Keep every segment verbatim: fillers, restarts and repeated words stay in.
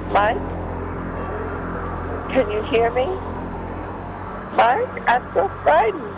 Mike? Can you hear me? Mike, I'm so frightened.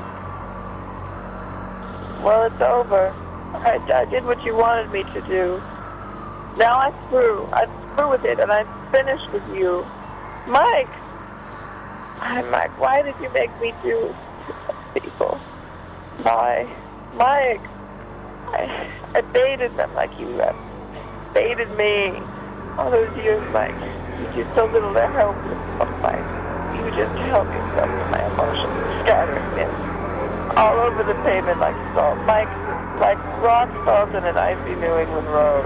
Well, it's over. I, I did what you wanted me to do. Now I'm through. I'm through with it, and I'm finished with you. Mike! Hi, Mike, why did you make me do this, people? Why? Mike! I, I baited them like you have baited me. All those years, Mike. You did so little to help yourself, Mike. You just help yourself with my emotions, scattering them all over the pavement like salt. Mike, like rock salt in an icy New England road.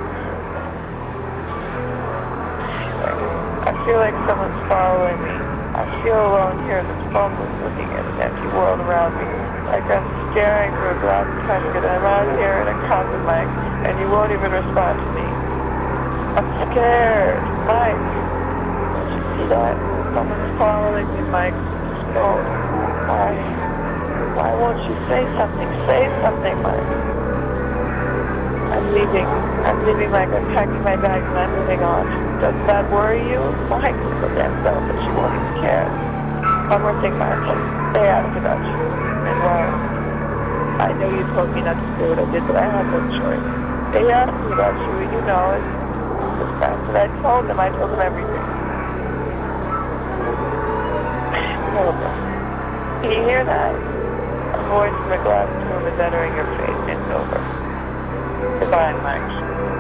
I feel like someone's following me. I feel alone here in this phoneless looking at an empty world around me. Like I'm staring through a glass casket and I'm out here in a coffin, Mike, and you won't even respond to me. I'm scared, Mike. Don't you see that? Someone's following me, Mike. Oh, why? Why won't you say something? Say something, Mike. I'm leaving. I'm leaving, Mike. I'm packing my bags and I'm moving on. Doesn't that worry you? Mike, you're so damn selfish. You won't even care. One more thing, Mike. They asked about you. And well, I know you told me not to do what I did, but I had no choice. They asked me about you, and you know it. The fact that I told them, I told them everything. Hilda, can you hear that? A voice from a glass tomb is entering your face. It's over. Goodbye, Mike.